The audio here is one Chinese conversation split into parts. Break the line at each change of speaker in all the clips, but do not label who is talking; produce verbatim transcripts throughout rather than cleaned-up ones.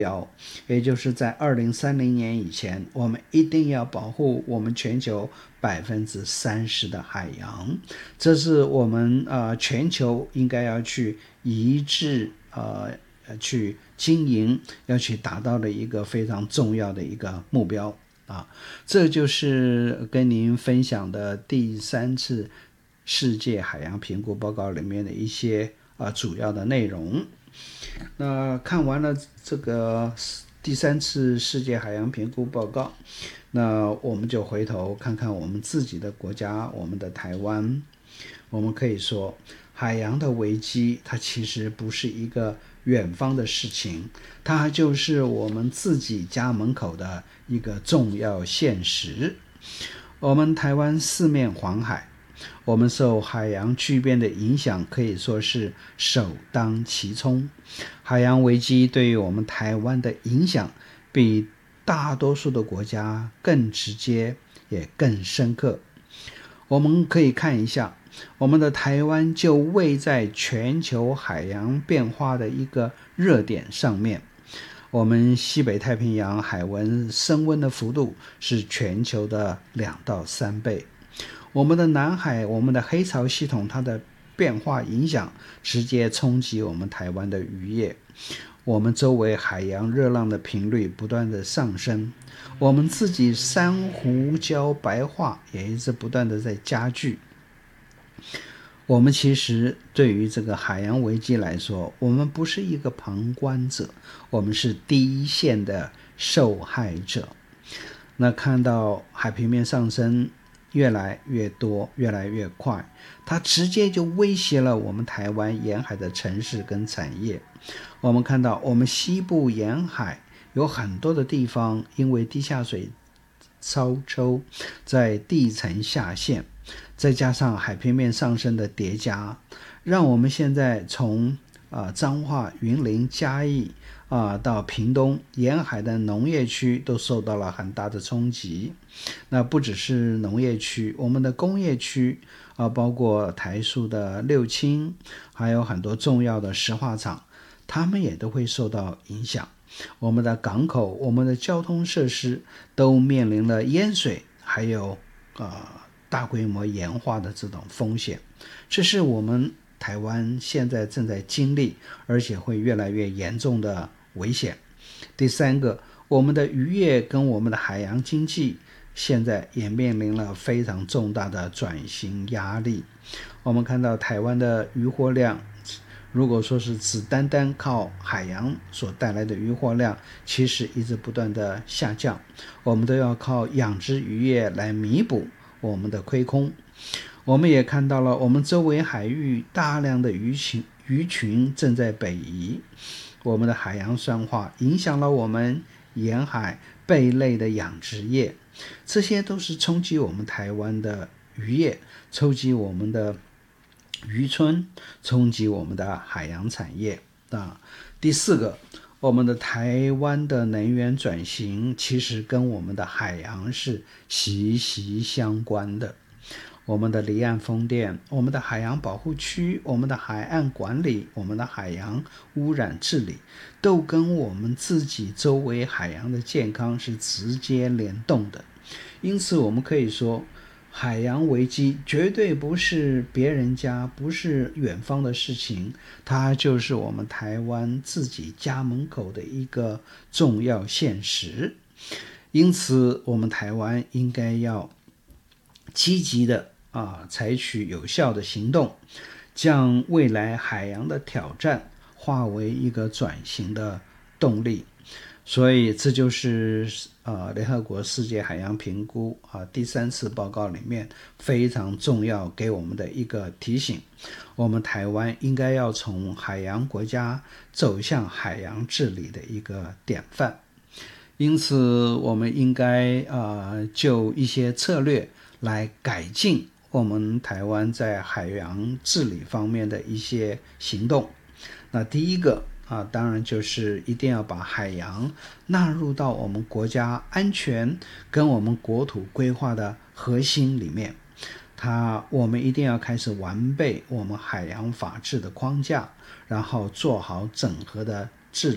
标，也就是在二零三零年以前，我们一定要保护我们全球百分之三十的海洋，这是我们呃全球应该要去一致呃去经营，要去达到的一个非常重要的一个目标啊。这就是跟您分享的第三次世界海洋评估报告里面的一些啊主要的内容。那看完了这个第三次世界海洋评估报告，那我们就回头看看我们自己的国家，我们的台湾。我们可以说，海洋的危机它其实不是一个远方的事情，它就是我们自己家门口的一个重要现实。我们台湾四面环海，我们受海洋巨变的影响可以说是首当其冲。海洋危机对于我们台湾的影响比大多数的国家更直接也更深刻。我们可以看一下，我们的台湾就位在全球海洋变化的一个热点上面。我们西北太平洋海温升温的幅度是全球的两到三倍。我们的南海，我们的黑潮系统，它的变化影响直接冲击我们台湾的渔业。我们周围海洋热浪的频率不断的上升，我们自己珊瑚礁白化也一直不断的在加剧。我们其实对于这个海洋危机来说，我们不是一个旁观者，我们是第一线的受害者。那看到海平面上升越来越多，越来越快，它直接就威胁了我们台湾沿海的城市跟产业。我们看到我们西部沿海有很多的地方因为地下水超抽，在地层下陷，再加上海平面上升的叠加，让我们现在从啊彰化、云林、嘉义啊到屏东沿海的农业区都受到了很大的冲击。那不只是农业区，我们的工业区啊，包括台塑的六轻，还有很多重要的石化厂，他们也都会受到影响。我们的港口，我们的交通设施都面临了淹水，还有呃大规模盐化的这种风险。这是我们台湾现在正在经历，而且会越来越严重的危险。第三个，我们的渔业跟我们的海洋经济现在也面临了非常重大的转型压力。我们看到台湾的渔获量，如果说是只单单靠海洋所带来的渔获量，其实一直不断的下降，我们都要靠养殖渔业来弥补我们的亏空。我们也看到了我们周围海域大量的鱼群鱼群正在北移，我们的海洋酸化影响了我们沿海贝类的养殖业，这些都是冲击我们台湾的渔业，冲击我们的渔村，冲击我们的海洋产业啊。第四个，我们的台湾的能源转型其实跟我们的海洋是息息相关的。我们的离岸风电，我们的海洋保护区，我们的海岸管理，我们的海洋污染治理，都跟我们自己周围海洋的健康是直接联动的。因此我们可以说，海洋危机绝对不是别人家，不是远方的事情，它就是我们台湾自己家门口的一个重要现实。因此我们台湾应该要积极的啊，采取有效的行动，将未来海洋的挑战化为一个转型的动力。所以这就是呃联合国世界海洋评估啊第三次报告里面非常重要给我们的一个提醒。我们台湾应该要从海洋国家走向海洋治理的一个典范。因此我们应该呃就一些策略来改进我们台湾在海洋治理方面的一些行动。那第一个啊，当然就是一定要把海洋纳入到我们国家安全跟我们国土规划的核心里面。它我们一定要开始完备我们海洋法治的框架，然后做好整合的治理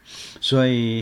所以